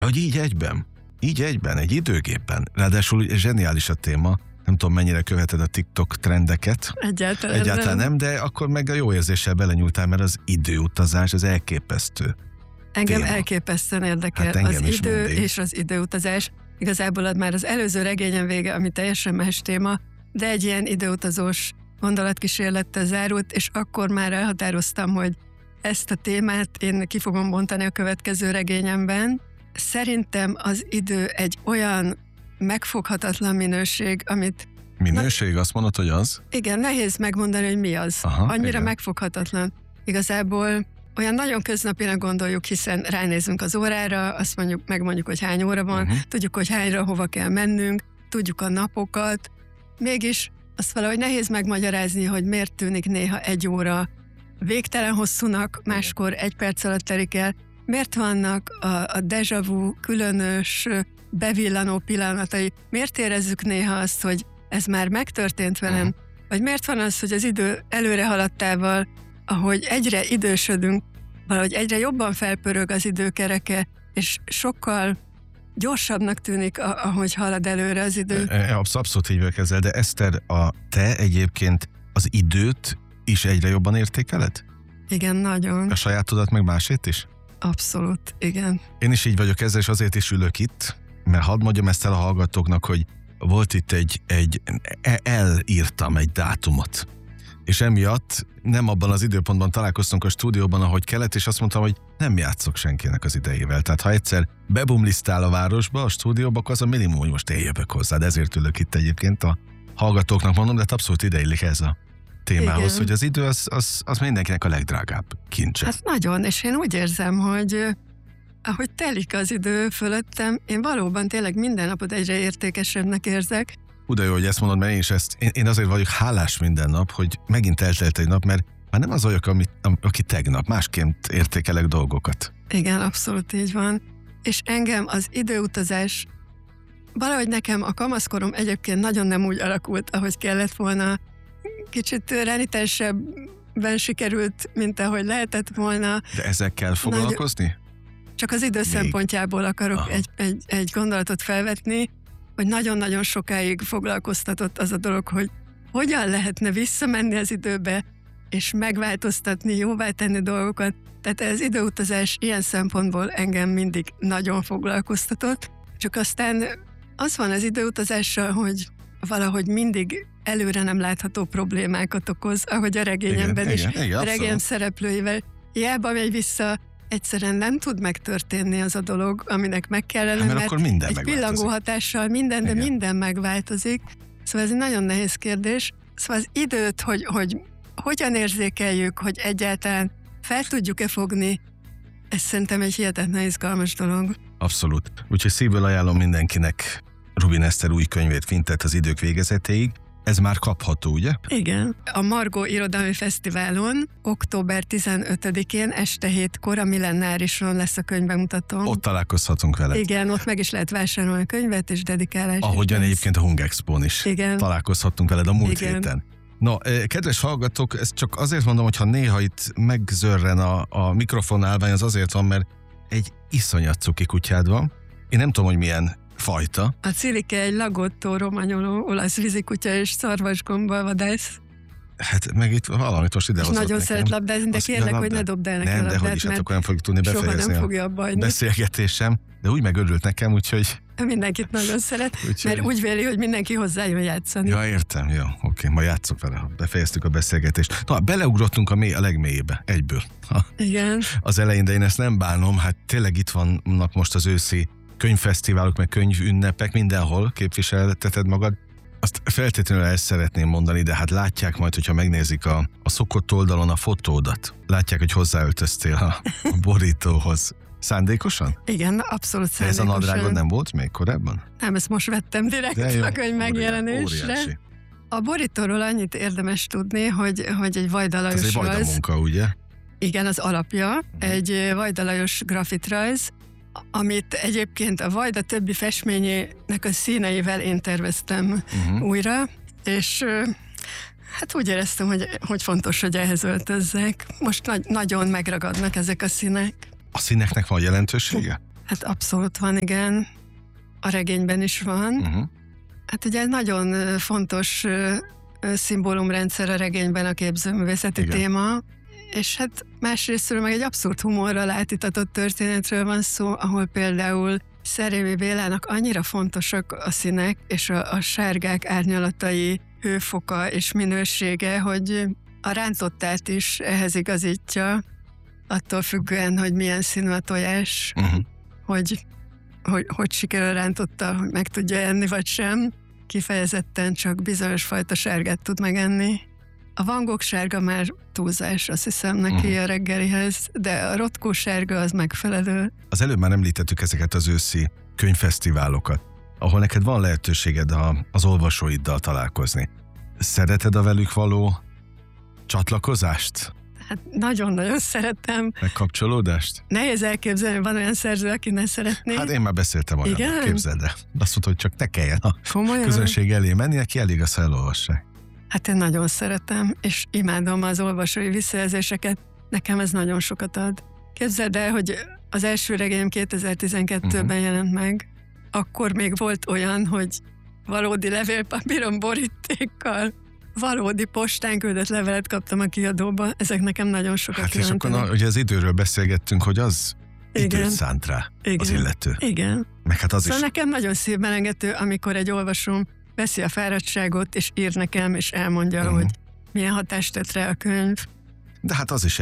Hogy így egyben, egy időgépen. Ráadásul zseniális a téma. Nem tudom, mennyire követed a TikTok trendeket. Egyáltalán nem, de akkor meg a jó érzéssel belenyúltál, mert az időutazás az elképesztő. Engem téma. Elképesztően érdekel Hát engem az is idő mindig. és az időutazás. Igazából már az előző regényem vége, ami teljesen más téma, de egy ilyen időutazós gondolatkísérlettel zárult, és akkor már elhatároztam, hogy ezt a témát én ki fogom bontani a következő regényemben. Szerintem az idő egy olyan megfoghatatlan minőség, amit Minőség, azt mondod, hogy az? igen, nehéz megmondani, hogy mi az. Aha, Annyira igen. megfoghatatlan. Igazából olyan nagyon köznapinak gondoljuk, hiszen ránézünk az órára, azt mondjuk, megmondjuk, hogy hány óra van, tudjuk, hogy hányra, hova kell mennünk, tudjuk a napokat. Mégis azt valahogy nehéz megmagyarázni, hogy miért tűnik néha egy óra végtelen hosszúnak, máskor egy perc alatt telik el. Miért vannak a déjà vu különös, bevillanó pillanatai? Miért érezzük néha azt, hogy ez már megtörtént velem? Vagy miért van az, hogy az idő előre haladtával, ahogy egyre idősödünk, valahogy egyre jobban felpörög az időkereke, és sokkal gyorsabbnak tűnik, ahogy halad előre az idő. Abszolút így vagyok ezzel, de Eszter, te egyébként az időt is egyre jobban értékeled? Igen, nagyon. A sajátodat meg másét is? Abszolút, igen. Én is így vagyok ezzel, és azért is ülök itt, mert hadd mondjam ezt el a hallgatóknak, hogy volt itt elírtam egy dátumot. És emiatt nem abban az időpontban találkoztunk a stúdióban, ahogy kellett, és azt mondtam, hogy nem játszok senkinek az idejével. Tehát ha egyszer bebumlisztál a városba, a stúdióba, akkor az a minimum, hogy most én jövök hozzád. Ezért ülök itt egyébként, a hallgatóknak mondom, de abszolút ideillik ez a témához, igen. hogy az idő az mindenkinek a legdrágább kincse. Hát nagyon, és én úgy érzem, hogy ahogy telik az idő fölöttem, én valóban tényleg minden napot egyre értékesebbnek érzek. De jó, hogy ezt mondod, mert én is én azért vagyok hálás minden nap, hogy megint eltelt egy nap, mert már nem az vagyok, aki tegnap, másként értékelek dolgokat. Igen, abszolút így van. És engem az időutazás, valahogy nekem a kamaszkorom egyébként nagyon nem úgy alakult, ahogy kellett volna. Kicsit renitensebben sikerült, mint ahogy lehetett volna. De ezzel kell foglalkozni? Csak az idő szempontjából akarok egy gondolatot felvetni, hogy nagyon-nagyon sokáig foglalkoztatott az a dolog, hogy hogyan lehetne visszamenni az időbe, és megváltoztatni, jóvá tenni dolgokat. Tehát az időutazás ilyen szempontból engem mindig nagyon foglalkoztatott. Csak aztán az van az időutazással, hogy valahogy mindig előre nem látható problémákat okoz, ahogy a regényemben is. Igen, a regényem szereplőivel hiába megy vissza, egyszerűen nem tud megtörténni az a dolog, aminek meg kellene, mert akkor minden egy megváltozik. pillangó hatással minden, de minden megváltozik. Szóval ez egy nagyon nehéz kérdés. Szóval az időt, hogy hogyan érzékeljük, hogy egyáltalán fel tudjuk-e fogni, ez szerintem egy hihetetlen izgalmas dolog. Abszolút. Úgyhogy szívből ajánlom mindenkinek Rubin Eszter új könyvét, Fintett az idők végezetéig. Ez már kapható, ugye? Igen. A Margó Irodalmi Fesztiválon október 15-én este 7-kor a Millennárison lesz a könyvbemutató. Ott találkozhatunk vele. Igen, ott meg is lehet vásárolni a könyvet és dedikálás. Ahogyan egyébként a Hungexpón is. Igen. Találkozhattunk veled a múlt héten. No, kedves hallgatók, ezt csak azért mondom, hogy ha néha itt megzörren a mikrofon állvány, az azért van, mert egy iszonyat cuki kutyád van. Én nem tudom, hogy milyen fajta. A Cilike egy lagotto romanyoló olasz vízikutya és szarvasgombbal vadász. Hát meg itt valamit most idehozott nagyon nekem. szeret labdázni, de kérlek, hogy ne dobd el neki a labdát, de hogy is, hát akkor nem fogjuk tudni soha befejezni nem fogja abba a beszélgetésem, de úgy megörült nekem, úgyhogy... Mindenkit nagyon szeret, mert úgy véli, hogy mindenki hozzájön játszani. Ja, értem, jó, oké, majd játszok vele, ha befejeztük a beszélgetést. Na, beleugrottunk a legmélyébe, egyből. Igen. Az elején, de én ezt nem bánom, hát tényleg itt vannak most az őszi könyvfesztiválok, meg könyvünnepek, mindenhol képviselteted magad. Azt feltétlenül el szeretném mondani, de hát látják majd, hogyha megnézik a szokott oldalon a fotódat. Látják, hogy hozzáöltöztél a borítóhoz. Szándékosan? Igen, abszolút szándékosan. Ez a nadrágod nem volt még korábban? Nem, ezt most vettem direkt a könyv megjelenésre. Óriási. A borítóról annyit érdemes tudni, hogy egy Vajda Lajos rajz. Ez egy Vajda munka, ugye? Igen, az alapja. Egy Vajda Lajos grafitrajz, amit egyébként a Vajda többi festményének a színeivel én terveztem újra, és hát úgy éreztem, hogy fontos, hogy ehhez öltözzek. Most nagyon megragadnak ezek a színek. A színeknek van jelentősége? Hát abszolút van, igen. A regényben is van. Hát ugye nagyon fontos szimbólumrendszer a regényben a képzőművészeti téma, és hát másrésztről meg egy abszurd humorral átitatott történetről van szó, ahol például Szerémi Bélának annyira fontosak a színek és a sárgák árnyalatai, hőfoka és minősége, hogy a rántottát is ehhez igazítja, attól függően, hogy milyen színű a tojás, hogy sikerül rántotta, hogy meg tudja enni vagy sem. Kifejezetten csak bizonyos fajta sárgát tud megenni. A Van Gogh sárga már túlzás, azt hiszem neki a reggelihez, de a rotkó sárga az megfelelő. Az előbb már említettük ezeket az őszi könyvfesztiválokat, ahol neked van lehetőséged az olvasóiddal találkozni. Szereted a velük való csatlakozást? Hát nagyon-nagyon szeretem. Megkapcsolódást? Nehéz elképzelni, van olyan szerző, aki ne szeretné. Hát én már beszéltem olyan, képzeld el. Azt mondta, hogy csak ne kelljen a közönség elé menni, neki elég azt elolvassák. Hát én nagyon szeretem, és imádom az olvasói visszajelzéseket. Nekem ez nagyon sokat ad. Képzeld el, hogy az első regényem 2012-ben jelent meg. Akkor még volt olyan, hogy valódi levélpapíron borítékkal, valódi postán küldött levelet kaptam a kiadóba. Ezek nekem nagyon sokat jelentenek. És akkor ugye az időről beszélgettünk, hogy az időt szánt rá az illető. Igen. Meg hát az szóval is... nekem nagyon szívmelengető, amikor egy olvasóm veszi a fáradtságot, és ír nekem, és elmondja, hogy milyen hatást tett rá a könyv. De hát az is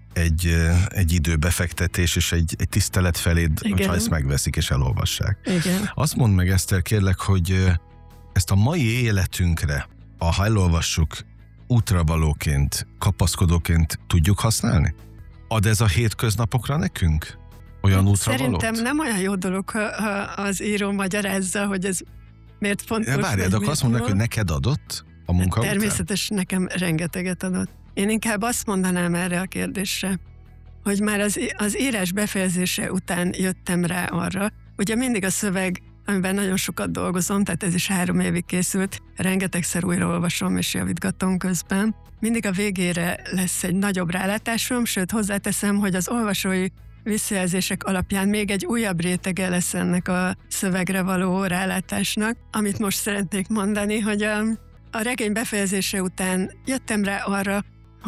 egy időbefektetés, és egy tisztelet feléd, hogyha ezt megveszik és elolvassák. Igen. Azt mondd meg, Eszter, kérlek, hogy ezt a mai életünkre, ha elolvassuk, útravalóként, kapaszkodóként tudjuk használni? Ad ez a hétköznapokra nekünk? Olyan útravalót? Szerintem nem olyan jó dolog, ha az író magyarázza, hogy ez miért fontos. Várjad, akkor azt mondanak, hogy neked adott a munka után? Természetesen nekem rengeteget adott. Én inkább azt mondanám erre a kérdésre, hogy már az írás befejezése után jöttem rá arra, ugye mindig a szöveg, amiben nagyon sokat dolgozom, tehát ez is 3 évig készült, rengetegszer újraolvasom és javítgatom közben. Mindig a végére lesz egy nagyobb rálátásom, sőt hozzáteszem, hogy az olvasói visszajelzések alapján még egy újabb rétege lesz ennek a szövegre való rálátásnak. Amit most szeretnék mondani, hogy a regény befejezése után jöttem rá arra,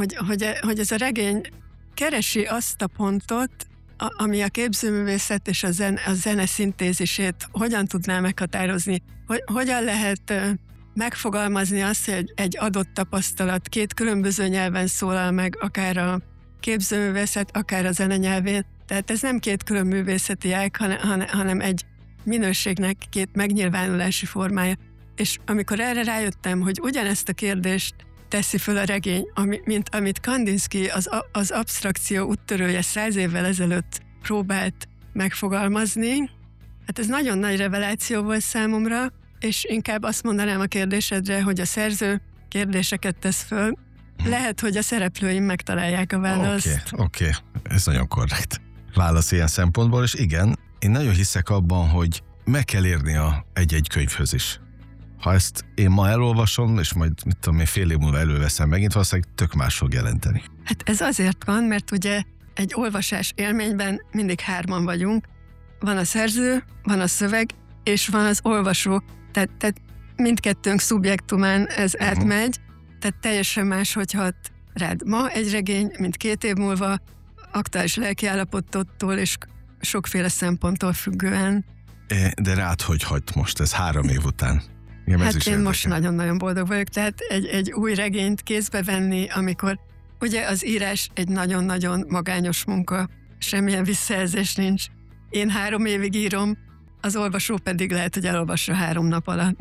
hogy ez a regény keresi azt a pontot, ami a képzőművészet és a zene szintézisét hogyan tudná meghatározni, hogyan lehet megfogalmazni azt, hogy egy adott tapasztalat 2 különböző nyelven szólal meg, akár a képzőművészet, akár a zene nyelvén. Tehát ez nem 2 külön művészeti ág, hanem egy minőségnek 2 megnyilvánulási formája. És amikor erre rájöttem, hogy ugyanezt a kérdést teszi föl a regény, mint amit Kandinsky, az absztrakció úttörője 100 évvel ezelőtt próbált megfogalmazni. Hát ez nagyon nagy reveláció volt számomra, és inkább azt mondanám a kérdésedre, hogy a szerző kérdéseket tesz föl. Lehet, hogy a szereplőim megtalálják a választ. Oké. Ez nagyon korrekt válasz ilyen szempontból, és igen, én nagyon hiszek abban, hogy meg kell érni egy-egy könyvhöz is. Ha ezt én ma elolvasom, és majd fél év múlva előveszem megint, valószínűleg tök más fog jelenteni. Hát ez azért van, mert ugye egy olvasás élményben mindig 3-an vagyunk. Van a szerző, van a szöveg, és van az olvasó. Tehát mindkettőnk szubjektumán ez átmegy, tehát teljesen más, hogy hat rád ma egy regény, mint 2 év múlva, aktuális lelkiállapottól és sokféle szemponttól függően. De rád hogy hagyt most ez 3 év után? Igen, hát én most nagyon-nagyon boldog vagyok, tehát egy új regényt kézbe venni, amikor ugye az írás egy nagyon-nagyon magányos munka, semmilyen visszajelzés nincs. Én 3 évig írom, az olvasó pedig lehet, hogy elolvassa 3 nap alatt.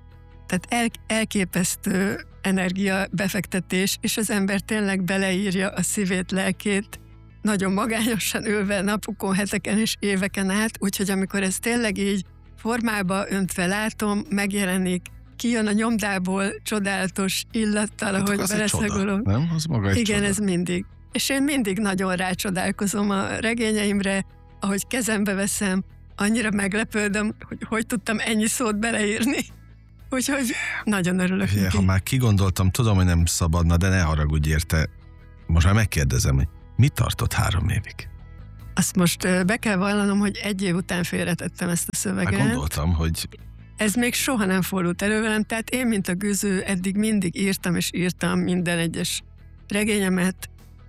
Tehát elképesztő energia befektetés, és az ember tényleg beleírja a szívét, lelkét, nagyon magányosan ülve napokon, heteken és éveken át, úgyhogy amikor ez tényleg így formába öntve látom, megjelenik, kijön a nyomdából csodálatos illattal, ahogy beleszagolom. Nem? Az maga egy igen, csoda. Ez mindig. És én mindig nagyon rácsodálkozom a regényeimre, ahogy kezembe veszem, annyira meglepődöm, hogy tudtam ennyi szót beleírni. Úgyhogy nagyon örülök neki. Ha már kigondoltam, tudom, hogy nem szabadna, de ne haragudj érte. Most már megkérdezem, hogy mit tartott 3 évig? Azt most be kell vallanom, hogy 1 év után félretettem ezt a szöveget. Már gondoltam, hogy... Ez még soha nem fordult elő velem, tehát én, mint a Güző, eddig mindig írtam és írtam minden egyes regényemet.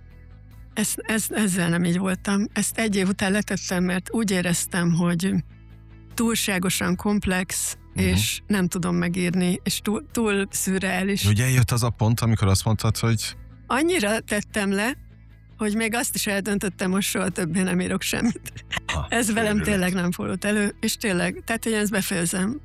Ezzel nem így voltam. Ezt 1 év után letettem, mert úgy éreztem, hogy túlságosan komplex, és nem tudom megírni, és túl szürreális. Ugye eljött az a pont, amikor azt mondtad, hogy... Annyira tettem le, hogy még azt is eldöntöttem, hogy soha többé nem írok semmit. Ez velem tényleg nem fordult elő, és tényleg, tehát én ezt befejezem.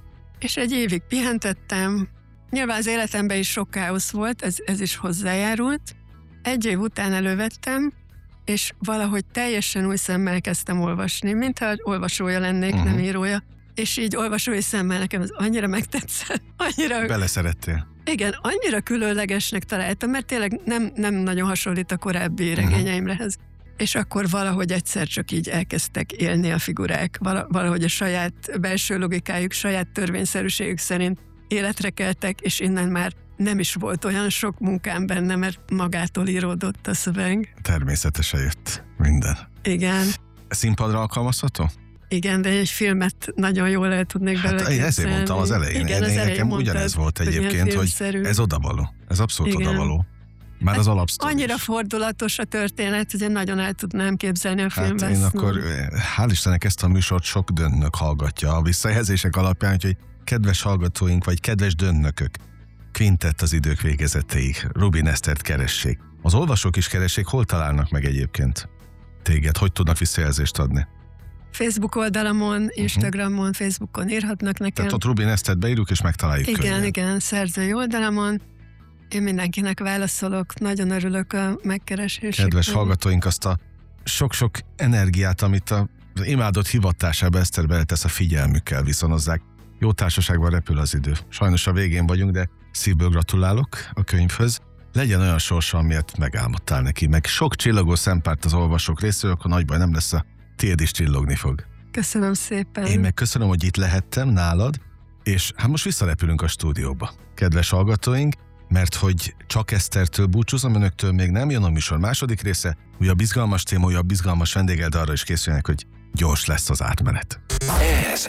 És 1 évig pihentettem. Nyilván az életemben is sok káosz volt, ez is hozzájárult. 1 év után elővettem, és valahogy teljesen új szemmel kezdtem olvasni, mintha olvasója lennék, nem írója. És így olvasói szemmel nekem ez annyira megtetszett. Annyira... Beleszerettél. Igen, annyira különlegesnek találtam, mert tényleg nem nagyon hasonlít a korábbi regényeimrehez. És akkor valahogy egyszer csak így elkezdtek élni a figurák, valahogy a saját belső logikájuk, saját törvényszerűségük szerint életre keltek, és innen már nem is volt olyan sok munkám benne, mert magától íródott a szöveg. Természetesen jött minden. Igen. Színpadra alkalmazható? Igen, de egy filmet nagyon jól el tudnék belőle képzelni. Ezért mondtam az elején. Igen, az elején nekem ugyanez volt egyébként, hogy ez odavaló. Ez abszolút odavaló. Már az alapsztori. Annyira fordulatos a történet, hogy én nagyon el tudnám képzelni a filmben. Hát én akkor, hál' Istennek ezt a műsort sok dönnök hallgatja a visszajelzések alapján, úgyhogy kedves hallgatóink, vagy kedves dönnökök, Quintett az idők végezetéig, Rubin Esztert keressék. Az olvasók is keressék, hol találnak meg egyébként téged? Hogy tudnak visszajelzést adni? Facebook oldalamon, Instagramon, Facebookon írhatnak nekem. Tehát ott Rubin Esztert beírjuk, és megtaláljuk könnyen. Igen, szerzői oldalamon. Én mindenkinek válaszolok, nagyon örülök a megkeresésüknek. Kedves hallgatóink, azt a sok-sok energiát, amit az imádott hivatásába Eszter beletesz, a figyelmükkel viszonozzák. Jó társaságban repül az idő. Sajnos a végén vagyunk, de szívből gratulálok a könyvhöz. Legyen olyan sorsa, amilyet megálmodtál neki, meg sok csillogó szempárt az olvasók részéről, akkor nagy baj nem lesz, a tiéd is csillogni fog. Köszönöm szépen. Én meg köszönöm, hogy itt lehettem nálad, és hát most visszarepülünk a stúdióba. Kedves hallgatóink, mert hogy csak Esztertől búcsúzom, önöktől még nem, jön a műsor második része, újabb izgalmas téma, újabb izgalmas vendéggel, de arra is készüljenek, hogy gyors lesz az átmenet. Ez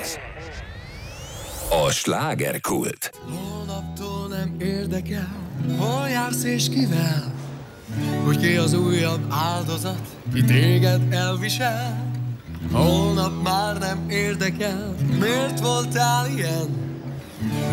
a slágerkult. Holnaptól nem érdekel, hol jársz és kivel, hogy ki az újabb áldozat, ki téged elvisel. Holnap már nem érdekel, miért voltál ilyen,